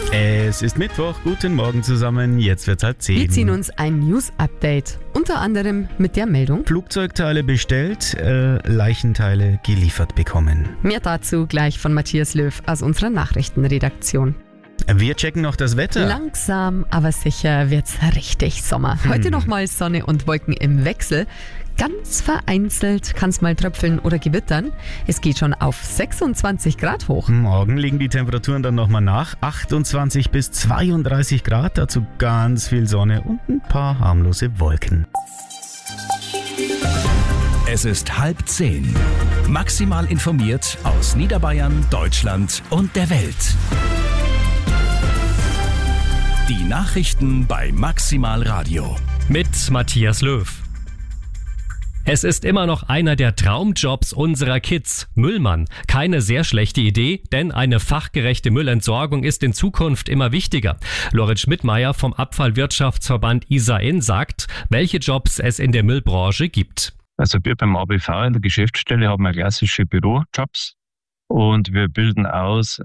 Es ist Mittwoch, guten Morgen zusammen, jetzt wird's 9:30. Wir ziehen uns ein News-Update, unter anderem mit der Meldung: Flugzeugteile bestellt, Leichenteile geliefert bekommen. Mehr dazu gleich von Matthias Löw aus unserer Nachrichtenredaktion. Wir checken noch das Wetter. Langsam, aber sicher wird's richtig Sommer. Heute nochmal Sonne und Wolken im Wechsel. Ganz vereinzelt kann es mal tröpfeln oder gewittern. Es geht schon auf 26 Grad hoch. Morgen liegen die Temperaturen dann nochmal nach. 28 bis 32 Grad, dazu ganz viel Sonne und ein paar harmlose Wolken. Es ist 9:30. Maximal informiert aus Niederbayern, Deutschland und der Welt. Die Nachrichten bei Maximal Radio. Mit Matthias Löw. Es ist immer noch einer der Traumjobs unserer Kids, Müllmann. Keine sehr schlechte Idee, denn eine fachgerechte Müllentsorgung ist in Zukunft immer wichtiger. Lorit Schmidtmeier vom Abfallwirtschaftsverband ISAIN sagt, welche Jobs es in der Müllbranche gibt. Also wir beim ABV in der Geschäftsstelle haben klassische Bürojobs. Und wir bilden aus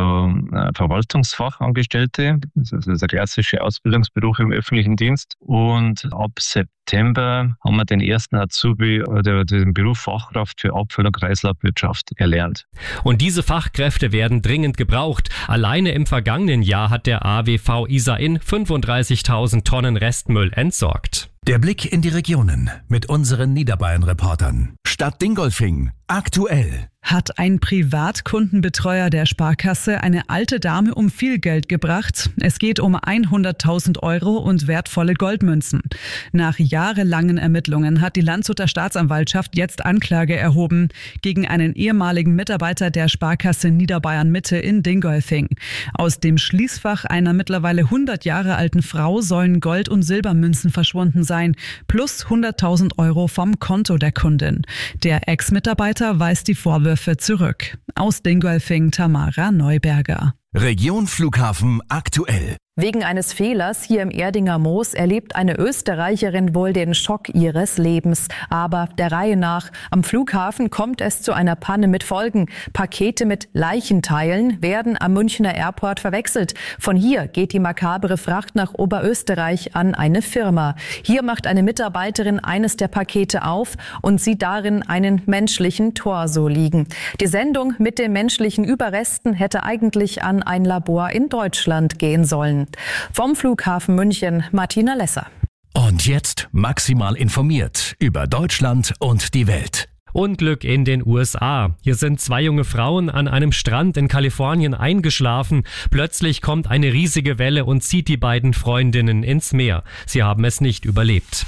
Verwaltungsfachangestellte, das ist der klassische Ausbildungsberuf im öffentlichen Dienst. Und ab September haben wir den ersten Azubi oder den Beruf Fachkraft für Abfall- und Kreislaufwirtschaft erlernt. Und diese Fachkräfte werden dringend gebraucht. Alleine im vergangenen Jahr hat der AWV ISAIN 35.000 Tonnen Restmüll entsorgt. Der Blick in die Regionen mit unseren Niederbayern-Reportern. Stadt Dingolfing, aktuell. Hat ein Privatkundenbetreuer der Sparkasse eine alte Dame um viel Geld gebracht. Es geht um 100.000 € und wertvolle Goldmünzen. Nach jahrelangen Ermittlungen hat die Landshuter Staatsanwaltschaft jetzt Anklage erhoben gegen einen ehemaligen Mitarbeiter der Sparkasse Niederbayern Mitte in Dingolfing. Aus dem Schließfach einer mittlerweile 100 Jahre alten Frau sollen Gold- und Silbermünzen verschwunden sein, plus 100.000 € vom Konto der Kundin. Der Ex-Mitarbeiter weist die Vorwürfe zurück. Aus Dingolfing, Tamara Neuberger. Region Flughafen aktuell. Wegen eines Fehlers hier im Erdinger Moos erlebt eine Österreicherin wohl den Schock ihres Lebens. Aber der Reihe nach. Am Flughafen kommt es zu einer Panne mit Folgen. Pakete mit Leichenteilen werden am Münchner Airport verwechselt. Von hier geht die makabere Fracht nach Oberösterreich an eine Firma. Hier macht eine Mitarbeiterin eines der Pakete auf und sieht darin einen menschlichen Torso liegen. Die Sendung mit den menschlichen Überresten hätte eigentlich an ein Labor in Deutschland gehen sollen. Vom Flughafen München, Martina Lesser. Und jetzt maximal informiert über Deutschland und die Welt. Unglück in den USA. Hier sind 2 junge Frauen an einem Strand in Kalifornien eingeschlafen. Plötzlich kommt eine riesige Welle und zieht die beiden Freundinnen ins Meer. Sie haben es nicht überlebt.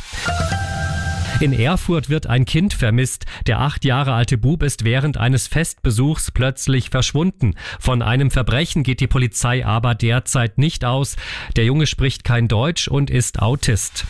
In Erfurt wird ein Kind vermisst. Der 8 Jahre alte Bub ist während eines Festbesuchs plötzlich verschwunden. Von einem Verbrechen geht die Polizei aber derzeit nicht aus. Der Junge spricht kein Deutsch und ist Autist.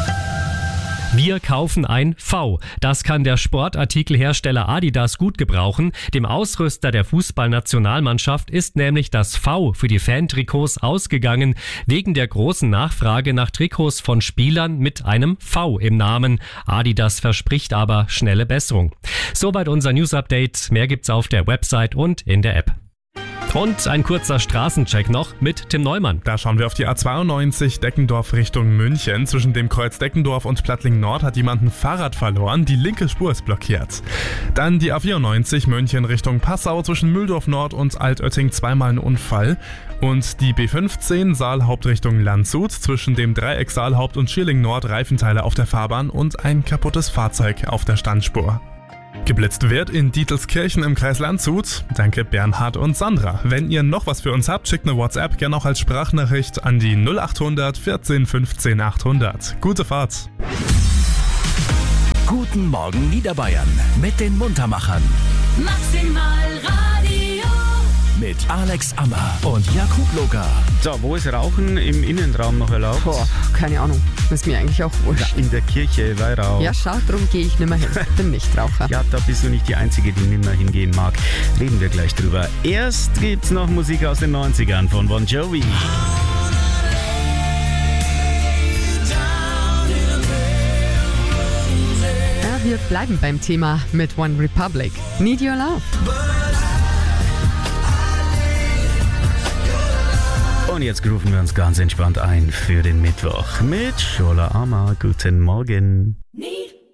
Wir kaufen ein V. Das kann der Sportartikelhersteller Adidas gut gebrauchen. Dem Ausrüster der Fußballnationalmannschaft ist nämlich das V für die Fantrikots ausgegangen, wegen der großen Nachfrage nach Trikots von Spielern mit einem V im Namen. Adidas verspricht aber schnelle Besserung. Soweit unser News-Update. Mehr gibt's auf der Website und in der App. Und ein kurzer Straßencheck noch mit Tim Neumann. Da schauen wir auf die A92 Deckendorf Richtung München. Zwischen dem Kreuz Deckendorf und Plattling Nord hat jemand ein Fahrrad verloren. Die linke Spur ist blockiert. Dann die A94 München Richtung Passau. Zwischen Mühldorf Nord und Altötting zweimal ein Unfall. Und die B15 Saalhaupt Richtung Landshut. Zwischen dem Dreieck Saalhaupt und Schierling Nord Reifenteile auf der Fahrbahn und ein kaputtes Fahrzeug auf der Standspur. Geblitzt wird in Dietelskirchen im Kreis Landshut. Danke Bernhard und Sandra. Wenn ihr noch was für uns habt, schickt eine WhatsApp, gerne auch als Sprachnachricht an die 0800 14 15 800. Gute Fahrt! Guten Morgen Niederbayern mit den Muntermachern. Maximal Radio. Mit Alex Ammer und Jakub Loga. So, wo ist Rauchen im Innenraum noch erlaubt? Boah, keine Ahnung. Ist mir eigentlich auch wurscht. Ja, in der Kirche, Weihrauch. Ja, schau, drum gehe ich nimmer hin. Bin Nichtraucher. Ja, da bist du nicht die Einzige, die nimmer hingehen mag. Reden wir gleich drüber. Erst gibt's noch Musik aus den 90ern von Bon Jovi. Ja, wir bleiben beim Thema mit One Republic. Need Your Love. und jetzt rufen wir uns ganz entspannt ein für den Mittwoch mit Schola Ama. Guten Morgen.